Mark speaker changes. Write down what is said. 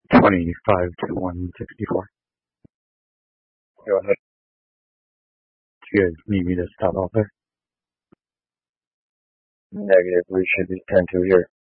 Speaker 1: 25 to 164.
Speaker 2: Go ahead.
Speaker 1: Do you guys need me to stop out there?
Speaker 2: Negative. We should be 10-2 here.